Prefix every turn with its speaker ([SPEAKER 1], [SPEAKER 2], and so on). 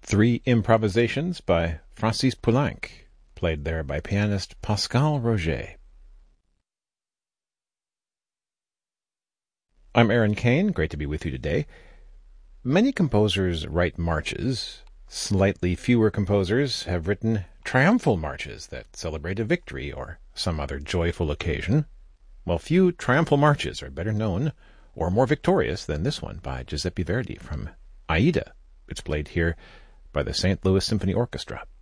[SPEAKER 1] Three improvisations by Francis Poulenc, played there by pianist Pascal Roger. I'm Aaron Kane, great to be with you today. Many composers write marches. Slightly fewer composers have written triumphal marches that celebrate a victory or some other joyful occasion, while few triumphal marches are better known or more victorious than this one by Giuseppe Verdi from Aida. It's played here by the St. Louis Symphony Orchestra.